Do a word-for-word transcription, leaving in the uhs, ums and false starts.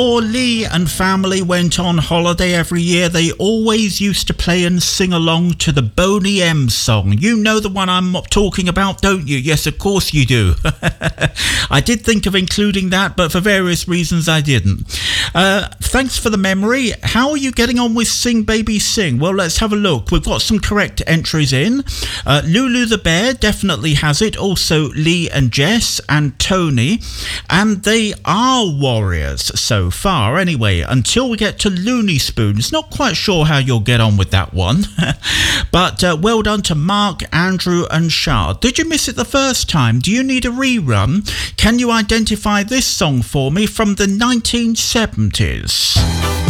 Before Lee and family went on holiday every year, they always used to play and sing along to the Boney M song. You know the one I'm talking about, don't you? Yes, of course you do. I did think of including that, but for various reasons I didn't. Uh, thanks for the memory. How are you getting on with Sing Baby Sing? Well, let's have a look. We've got some correct entries in. Uh, Lulu the Bear definitely has it. Also Lee and Jess and Tony. And they are warriors so far anyway, until we get to Looney Spoons. Not quite sure how you'll get on with that one. But uh, well done to Mark, Andrew and Shard. Did you miss it the first time? Do you need a rerun? Can you identify this song for me from the nineteen seventies?